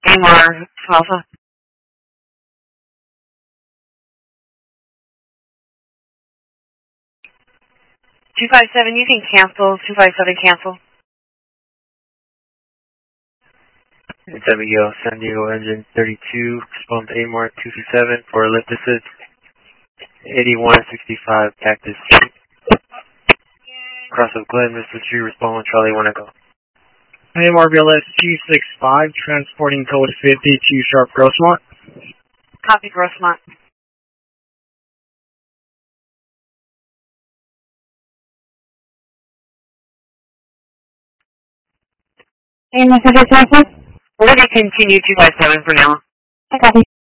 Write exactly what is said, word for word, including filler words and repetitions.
Amar Alpha. two five seven, you can cancel. two five seven, cancel. It's Abigail, San Diego Engine thirty-two, respond to Amar two two seven for lift assist, eighty-one sixty-five Cactus Street. Cross of Glen, Mister Tree, respond when Charlie one Echo. Amar B L S two six five, transporting code fifty-two Sharp Grossmont. Copy, Grossmont. And Mister Johnson? We're going to continue two five seven for now. I copy.